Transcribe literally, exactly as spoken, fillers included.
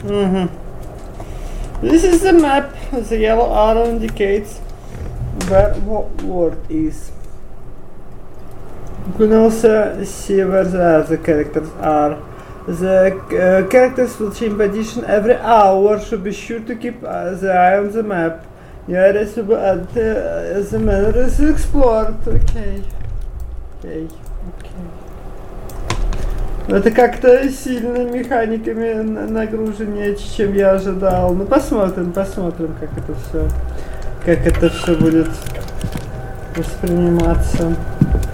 Mm-hmm. This is the map. The yellow arrow indicates where what word is. You can also see where the other characters are. The uh, characters will change position every hour, so be sure to keep uh, the eye on the map. Your areas will be added uh, as the manner is explored. Okay. Okay. Okay. Это как-то сильно механиками нагруженнее, чем я ожидал. Ну посмотрим, посмотрим, как это все, как это все будет восприниматься.